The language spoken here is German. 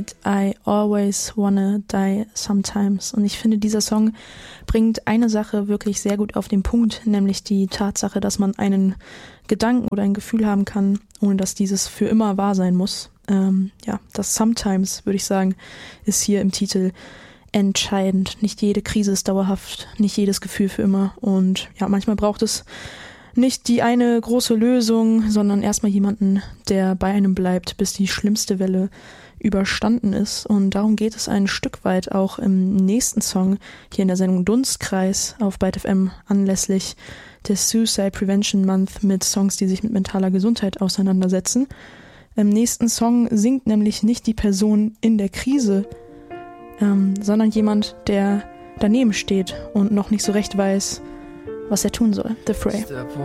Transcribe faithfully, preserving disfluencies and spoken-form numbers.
I always wanna die sometimes. Und ich finde, dieser Song bringt eine Sache wirklich sehr gut auf den Punkt, nämlich die Tatsache, dass man einen Gedanken oder ein Gefühl haben kann, ohne dass dieses für immer wahr sein muss. Ähm, ja, das Sometimes, würde ich sagen, ist hier im Titel entscheidend. Nicht jede Krise ist dauerhaft, nicht jedes Gefühl für immer. Und ja, manchmal braucht es nicht die eine große Lösung, sondern erstmal jemanden, der bei einem bleibt, bis die schlimmste Welle überstanden ist. Und darum geht es ein Stück weit auch im nächsten Song hier in der Sendung Dunstkreis auf Byte F M anlässlich des Suicide Prevention Month mit Songs, die sich mit mentaler Gesundheit auseinandersetzen. Im nächsten Song singt nämlich nicht die Person in der Krise, ähm, sondern jemand, der daneben steht und noch nicht so recht weiß, was er tun soll. The Fray.